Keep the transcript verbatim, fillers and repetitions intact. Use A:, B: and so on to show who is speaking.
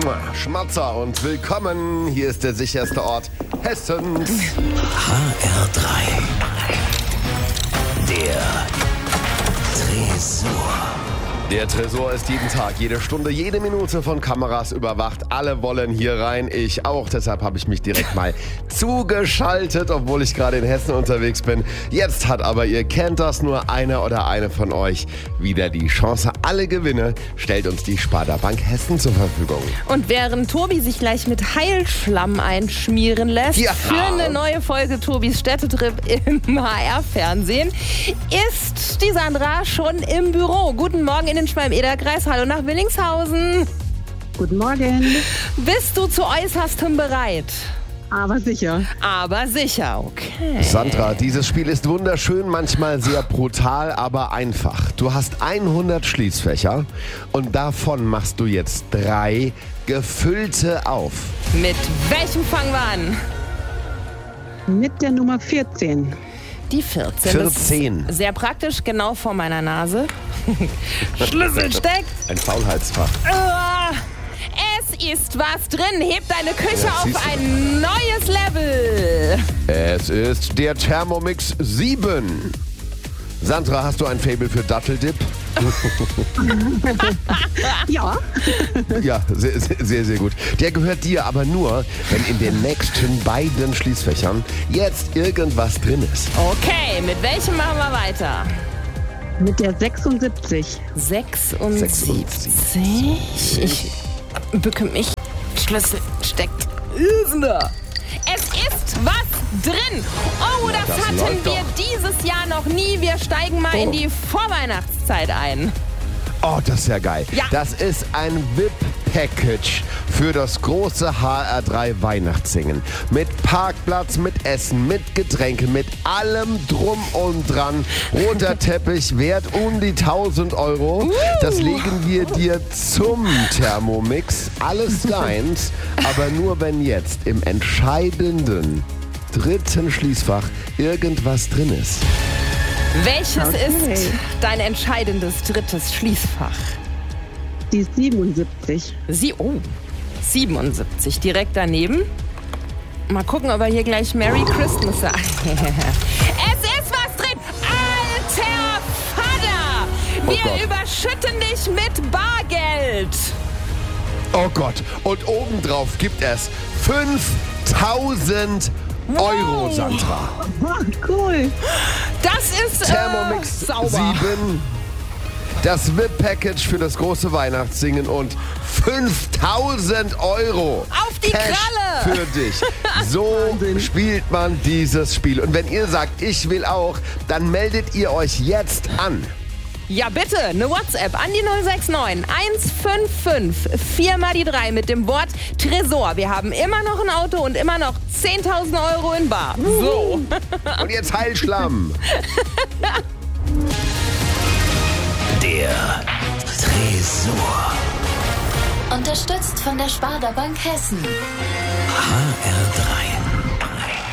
A: Schmatzer und willkommen. Hier ist der sicherste Ort Hessens.
B: H R drei. Der Tresor.
A: Der Tresor ist jeden Tag, jede Stunde, jede Minute von Kameras überwacht. Alle wollen hier rein, ich auch. Deshalb habe ich mich direkt mal zugeschaltet, obwohl ich gerade in Hessen unterwegs bin. Jetzt hat aber, ihr kennt das, nur einer oder eine von euch wieder die Chance. Alle Gewinne stellt uns die Sparda Bank Hessen zur Verfügung.
C: Und während Tobi sich gleich mit Heilschlamm einschmieren lässt,
A: ja.
C: für eine neue Folge Tobis Städtetrip im H R-Fernsehen, ist die Sandra schon im Büro. Guten Morgen in den Schwalm-Eder-Kreis. Hallo nach Willingshausen.
D: Guten Morgen.
C: Bist du zu Äußerstem bereit?
D: Aber sicher.
C: Aber sicher, okay.
A: Sandra, dieses Spiel ist wunderschön, manchmal sehr brutal, aber einfach. Du hast hundert Schließfächer und davon machst du jetzt drei gefüllte auf.
C: Mit welchem fangen wir an?
D: Mit der Nummer vierzehn.
C: Die vierzehn.
A: vierzehn.
C: Das ist sehr praktisch, genau vor meiner Nase. Schlüssel steckt.
A: Ein Faulheitsfach.
C: Uh, es ist was drin. Heb deine Küche
A: Ja,
C: auf
A: siehst du.
C: ein neues Level.
A: Es ist der Thermomix sieben. Sandra, hast du ein Faible für Datteldip?
D: Ja.
A: Ja, sehr, sehr, sehr, sehr gut. Der gehört dir aber nur, wenn in den nächsten beiden Schließfächern jetzt irgendwas drin ist.
C: Okay, mit welchem machen wir weiter?
D: Mit der sechsundsiebzig.
C: sechsundsiebzig. Ich bücke mich. Schlüssel steckt. Ist da. Es ist was drin. Oh, das,
A: das
C: hatten
A: läuft
C: wir
A: doch.
C: dieses Jahr noch nie. Wir steigen mal
A: Oh.
C: in die Vorweihnachtszeit ein.
A: Oh, das ist ja geil.
C: Ja.
A: Das ist ein V I P-Package für das große H R drei Weihnachtssingen. Mit Parkplatz, mit Essen, mit Getränke, mit allem drum und dran. Roter Teppich, wert um die tausend Euro. Das legen wir dir zum Thermomix. Alles deins, aber nur wenn jetzt im entscheidenden dritten Schließfach irgendwas drin ist.
C: Welches
D: Okay.
C: ist dein entscheidendes drittes Schließfach?
D: Die siebenundsiebzig.
C: Sie, oh, siebenundsiebzig, direkt daneben. Mal gucken, ob er hier gleich Merry Christmas sagt. Es ist was drin! Alter Vater! Wir
A: Gott.
C: überschütten dich mit Bargeld!
A: Oh Gott. Und obendrauf gibt es fünftausend Euro, Sandra.
D: Oh, cool.
C: Das ist
A: Thermomix
C: äh, sauber.
A: sieben, das V I P-Package für das große Weihnachtssingen und fünftausend Euro
C: Auf die
A: Cash
C: Kralle.
A: für dich. So spielt man dieses Spiel. Und wenn ihr sagt, ich will auch, dann meldet ihr euch jetzt an.
C: Ja, bitte, eine WhatsApp an die null sechs neun eins fünf fünf vier mal die drei mit dem Wort Tresor. Wir haben immer noch ein Auto und immer noch zehntausend Euro in bar. So.
A: Und jetzt Heilschlamm.
B: Der Tresor.
E: Unterstützt von der Sparda Bank Hessen.
B: H R drei.